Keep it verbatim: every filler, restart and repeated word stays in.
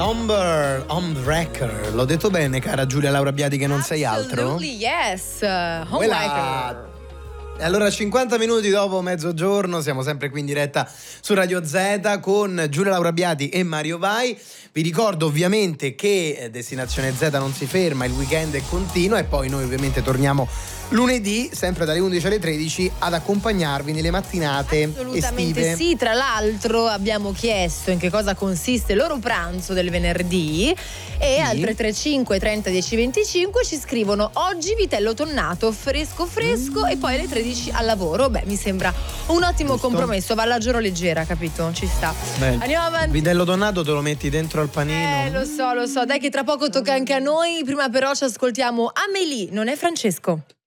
Somber Homewrecker. L'ho detto bene, cara Giulia Laura Biadi, che non sei altro? Absolutely yes. Homewrecker. E allora cinquanta minuti dopo mezzogiorno siamo sempre qui in diretta su Radio Z con Giulia Laura Biadi e Mario Vai. Vi ricordo ovviamente che Destinazione Z non si ferma, il weekend è continuo e poi noi ovviamente torniamo lunedì sempre dalle undici alle tredici ad accompagnarvi nelle mattinate Assolutamente estive. sì, tra l'altro abbiamo chiesto in che cosa consiste il loro pranzo del venerdì e Sì. al tre tre cinque trenta dieci venticinque ci scrivono: oggi vitello tonnato fresco fresco mm. e poi alle tredici al lavoro. Beh, mi sembra un ottimo Giusto. compromesso, va alla giorno leggera, capito? Ci sta. Beh, Andiamo avanti. Vitello tonnato te lo metti dentro al panino. Eh, lo so, lo so. Dai che tra poco tocca anche a noi. Prima però ci ascoltiamo Amélie, non è Francesco.